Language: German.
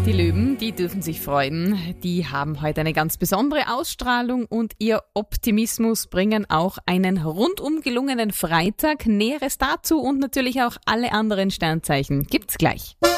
Die Löwen, die dürfen sich freuen. Die haben heute eine ganz besondere Ausstrahlung und ihr Optimismus bringen auch einen rundum gelungenen Freitag. Näheres dazu und natürlich auch alle anderen Sternzeichen gibt's gleich.